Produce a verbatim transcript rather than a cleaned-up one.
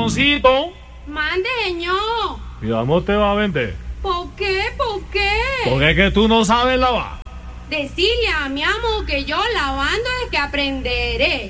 patroncito. Mande, señor. ¿Y vamos te va a vender? ¿Por qué? ¿Por qué? Porque es que tú no sabes lavar. Decirle a mi amo que yo lavando es que aprenderé.